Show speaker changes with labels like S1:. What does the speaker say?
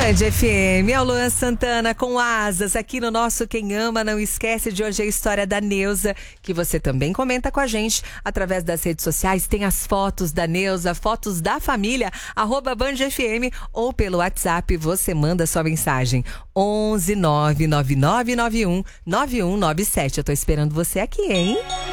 S1: Band FM, é o Luan Santana com Asas, aqui no nosso Quem Ama Não Esquece. De hoje é a história da Neuza, que você também comenta com a gente através das redes sociais. Tem as fotos da Neuza, fotos da família, @BandFM, ou pelo WhatsApp, você manda sua mensagem 11 99991 9197. Eu tô esperando você aqui, hein?